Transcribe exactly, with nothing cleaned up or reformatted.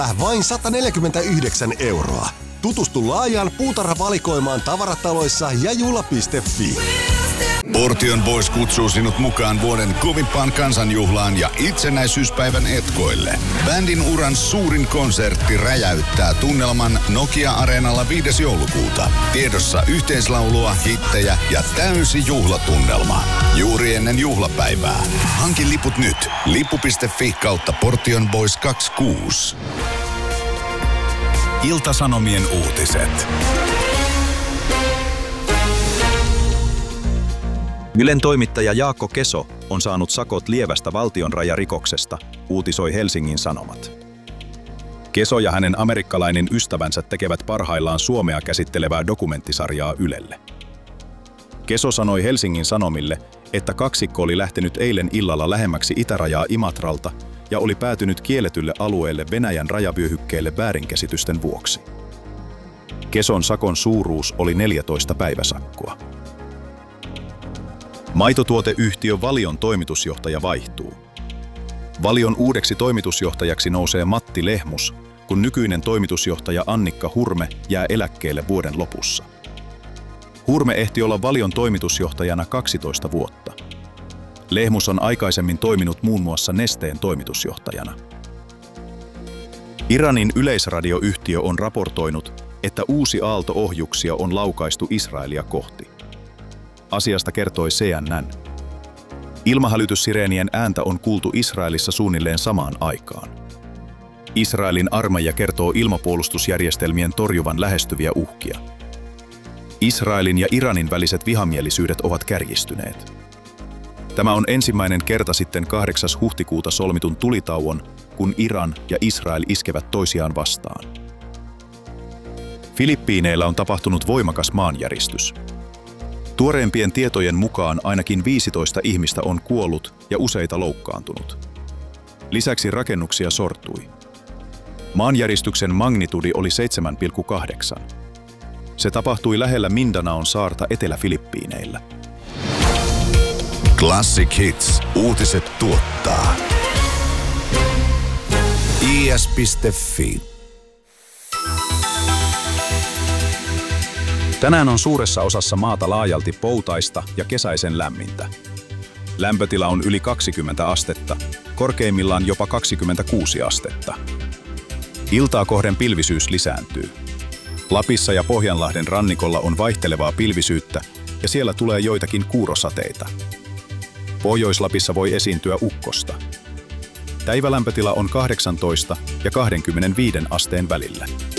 Vain sata neljäkymmentäyhdeksän euroa. Tutustu laajaan puutarhavalikoimaan tavarataloissa ja juhla piste fi. Portion Boys kutsuu sinut mukaan vuoden kovimpaan kansanjuhlaan ja itsenäisyyspäivän etkoille. Bändin uran suurin konsertti räjäyttää tunnelman Nokia-areenalla viides joulukuuta. Tiedossa yhteislaulua, hittejä ja täysi juhlatunnelma. Juuri ennen juhlapäivää. Hanki liput nyt. lippu piste fi kautta Portion Boys kaksikymmentäkuusi. Ilta-Sanomien uutiset. Ylen toimittaja Jaakko Keso on saanut sakot lievästä valtionrajarikoksesta, uutisoi Helsingin Sanomat. Keso ja hänen amerikkalainen ystävänsä tekevät parhaillaan Suomea käsittelevää dokumenttisarjaa Ylelle. Keso sanoi Helsingin Sanomille, että kaksikko oli lähtenyt eilen illalla lähemmäksi itärajaa Imatralta ja oli päätynyt kielletylle alueelle Venäjän rajavyöhykkeelle väärinkäsitysten vuoksi. Keson sakon suuruus oli neljätoista päiväsakkoa. Maitotuoteyhtiö Valion toimitusjohtaja vaihtuu. Valion uudeksi toimitusjohtajaksi nousee Matti Lehmus, kun nykyinen toimitusjohtaja Annikka Hurme jää eläkkeelle vuoden lopussa. Hurme ehti olla Valion toimitusjohtajana kaksitoista vuotta. Lehmus on aikaisemmin toiminut muun muassa Nesteen toimitusjohtajana. Iranin yleisradioyhtiö on raportoinut, että uusi aalto ohjuksia on laukaistu Israelia kohti. Asiasta kertoi C N N. Ilmahälytyssireenien ääntä on kuultu Israelissa suunnilleen samaan aikaan. Israelin armeija kertoo ilmapuolustusjärjestelmien torjuvan lähestyviä uhkia. Israelin ja Iranin väliset vihamielisyydet ovat kärjistyneet. Tämä on ensimmäinen kerta sitten kahdeksas huhtikuuta solmitun tulitauon, kun Iran ja Israel iskevät toisiaan vastaan. Filippiineillä on tapahtunut voimakas maanjäristys. Tuoreimpien tietojen mukaan ainakin viisitoista ihmistä on kuollut ja useita loukkaantunut. Lisäksi rakennuksia sortui. Maanjäristyksen magnitudi oli seitsemän pilkku kahdeksan. Se tapahtui lähellä Mindanaon saarta Etelä-Filippiineillä. Classic Hits. Uutiset tuottaa. i s piste fi. Tänään on suuressa osassa maata laajalti poutaista ja kesäisen lämmintä. Lämpötila on yli kaksikymmentä astetta, korkeimmillaan jopa kaksikymmentäkuusi astetta. Iltaa kohden pilvisyys lisääntyy. Lapissa ja Pohjanlahden rannikolla on vaihtelevaa pilvisyyttä ja siellä tulee joitakin kuurosateita. Pohjois-Lapissa voi esiintyä ukkosta. Päivälämpötila on kahdeksantoista ja kaksikymmentäviisi asteen välillä.